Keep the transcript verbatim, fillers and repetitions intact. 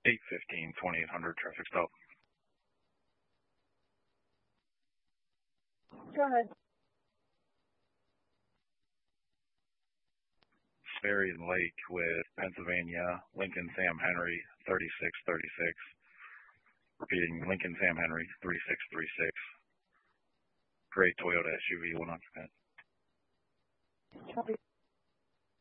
eight fifteen, twenty-eight hundred, traffic stop. Go ahead. Sperry and Lake with Pennsylvania, Lincoln Sam Henry, thirty-six thirty-six. Repeating, Lincoln Sam Henry, thirty-six thirty-six. Gray Toyota S U V, one occupant. Copy.